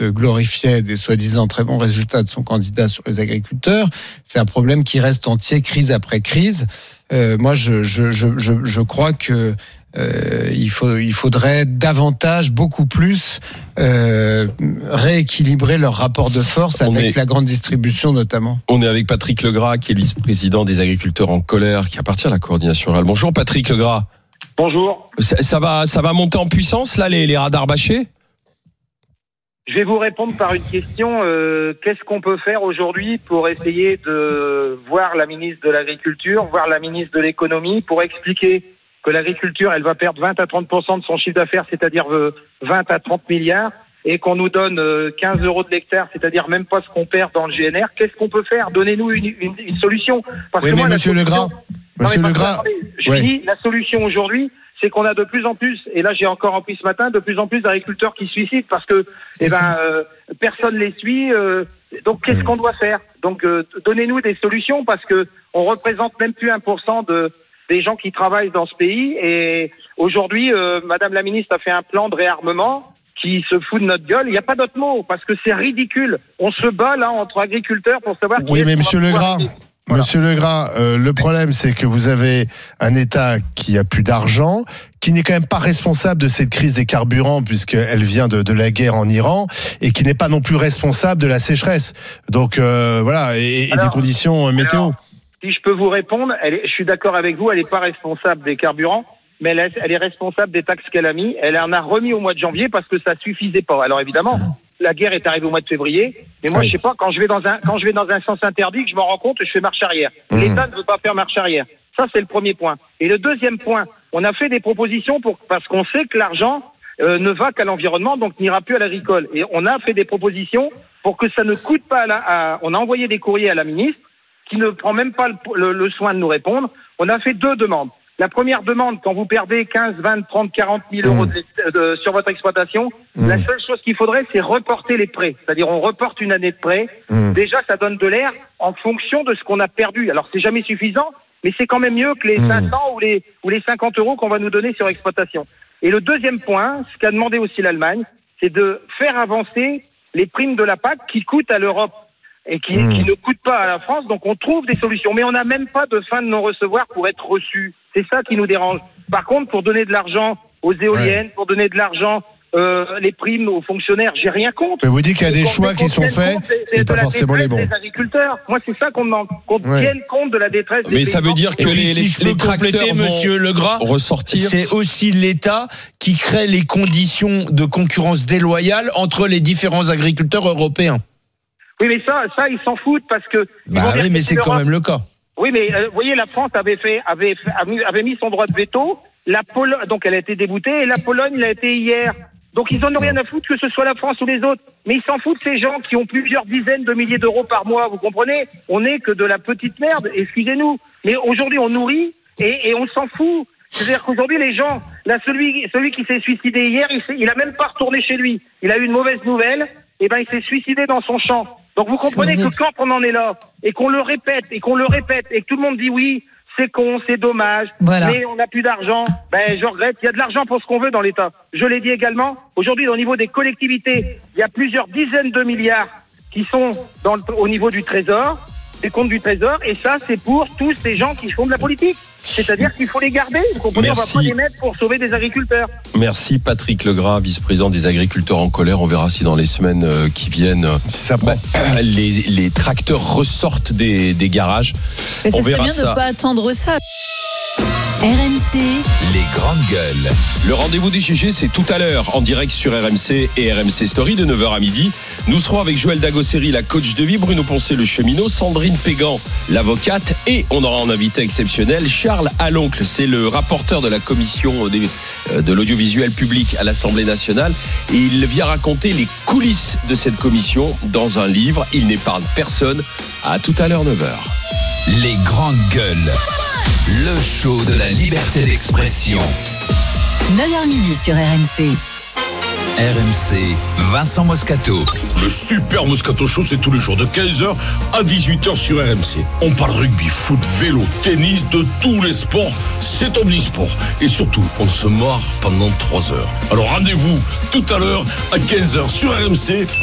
glorifiait des soi-disant très bons résultats de son candidat sur les agriculteurs. C'est un problème qui reste entier, crise après crise. Moi, je crois que il faudrait davantage, beaucoup plus, rééquilibrer leur rapport de force avec la grande distribution notamment. On est avec Patrick Legras, qui est vice-président des agriculteurs en colère, qui appartient à la coordination rurale. Bonjour Patrick Legras. Bonjour. Ça va monter en puissance là, les radars bâchés ? Je vais vous répondre par une question. Qu'est-ce qu'on peut faire aujourd'hui pour essayer de voir la ministre de l'Agriculture, voir la ministre de l'Économie, pour expliquer que l'agriculture, elle va perdre 20 à 30% de son chiffre d'affaires, c'est-à-dire 20 à 30 milliards, et qu'on nous donne 15 euros de l'hectare, c'est-à-dire même pas ce qu'on perd dans le GNR. Qu'est-ce qu'on peut faire ? Donnez-nous une solution. Parce oui, que mais moi, Monsieur Legras, je dis, la solution aujourd'hui, c'est qu'on a de plus en plus, et là j'ai encore appris ce matin, de plus en plus d'agriculteurs qui se suicident parce que personne les suit. Donc qu'est-ce qu'on doit faire ? Donc donnez-nous des solutions, parce que on représente même plus 1% des gens qui travaillent dans ce pays. Et aujourd'hui, Madame la ministre a fait un plan de réarmement qui se fout de notre gueule. Il n'y a pas d'autre mot, parce que c'est ridicule. On se bat là entre agriculteurs pour savoir. Oui, mais Monsieur Legras. Voilà. Monsieur Legras, le problème, c'est que vous avez un État qui a plus d'argent, qui n'est quand même pas responsable de cette crise des carburants, puisqu'elle vient de la guerre en Iran, et qui n'est pas non plus responsable de la sécheresse. Donc voilà, et des conditions météo. Alors, si je peux vous répondre, je suis d'accord avec vous, elle n'est pas responsable des carburants, mais elle est responsable des taxes qu'elle a mis. Elle en a remis au mois de janvier parce que ça suffisait pas. Alors évidemment, la guerre est arrivée au mois de février, mais moi je sais pas, quand je vais dans un sens interdit, que je m'en rends compte, je fais marche arrière. L'État ne veut pas faire marche arrière. Ça, c'est le premier point. Et le deuxième point, on a fait des propositions parce qu'on sait que l'argent ne va qu'à l'environnement, donc n'ira plus à l'agricole. Et on a fait des propositions pour que ça ne coûte pas on a envoyé des courriers à la ministre, qui ne prend même pas le soin de nous répondre. On a fait 2 demandes. La première demande, quand vous perdez 15, 20, 30, 40 000 euros sur votre exploitation, la seule chose qu'il faudrait, c'est reporter les prêts. C'est-à-dire, on reporte une année de prêt. Déjà, ça donne de l'air en fonction de ce qu'on a perdu. Alors, c'est jamais suffisant, mais c'est quand même mieux que les 500 ou les 50 euros qu'on va nous donner sur exploitation. Et le deuxième point, ce qu'a demandé aussi l'Allemagne, c'est de faire avancer les primes de la PAC qui coûtent à l'Europe et qui ne coûtent pas à la France. Donc on trouve des solutions, mais on n'a même pas de fin de non-recevoir pour être reçu. C'est ça qui nous dérange. Par contre, pour donner de l'argent aux éoliennes, pour donner de l'argent, les primes aux fonctionnaires, j'ai rien contre. Mais vous dites qu'il y a des choix qui sont faits et pas forcément les bons. Des agriculteurs. Moi, c'est ça qu'on demande. Qu'on tienne compte de la détresse des Mais ça veut dire que les tracteurs Monsieur Legras, vont ressortir. C'est aussi l'État qui crée les conditions de concurrence déloyale entre les différents agriculteurs européens. Oui, mais ça, ils s'en foutent parce que. Oui, mais c'est quand même le cas. Oui, mais vous voyez, la France avait mis son droit de veto. Donc elle a été déboutée, et la Pologne l'a été hier. Donc ils en ont rien à foutre que ce soit la France ou les autres. Mais ils s'en foutent, ces gens qui ont plusieurs dizaines de milliers d'euros par mois, vous comprenez ? On n'est que de la petite merde, excusez-nous. Mais aujourd'hui, on nourrit et on s'en fout. C'est-à-dire qu'aujourd'hui, les gens, là, celui qui s'est suicidé hier, il a même pas retourné chez lui. Il a eu une mauvaise nouvelle, et il s'est suicidé dans son champ. Donc vous comprenez que quand on en est là, et qu'on le répète, et que tout le monde dit oui, c'est con, c'est dommage, mais on n'a plus d'argent, je regrette, il y a de l'argent pour ce qu'on veut dans l'État. Je l'ai dit également, aujourd'hui au niveau des collectivités, il y a plusieurs dizaines de milliards qui sont au niveau du Trésor, des comptes du Trésor, et ça c'est pour tous ces gens qui font de la politique. C'est-à-dire qu'il faut les garder, vous comprenez, on va pas les mettre pour sauver des agriculteurs. Merci Patrick Legras, vice-président des agriculteurs en colère. On verra si dans les semaines qui viennent, les tracteurs ressortent des garages. Mais ça on serait verra bien ça. de ne pas attendre ça. RMC, les grandes gueules. Le rendez-vous des GG, c'est tout à l'heure, en direct sur RMC et RMC Story de 9h à midi. Nous serons avec Joël Dagosseri, la coach de vie, Bruno Poncet, le cheminot, Sandrine Pégan, l'avocate, et on aura un invité exceptionnel, Charles Aloncle, c'est le rapporteur de la commission de l'audiovisuel public à l'Assemblée nationale, et il vient raconter les coulisses de cette commission dans un livre. Il n'épargne personne. À tout à l'heure, 9h. Les grandes gueules. Le show de la liberté d'expression. 9h midi sur RMC. RMC, Vincent Moscato. Le super Moscato Show, c'est tous les jours de 15h à 18h sur RMC. On parle rugby, foot, vélo, tennis, de tous les sports. C'est omnisport. Et surtout, on se marre pendant 3 heures. Alors rendez-vous tout à l'heure à 15h sur RMC.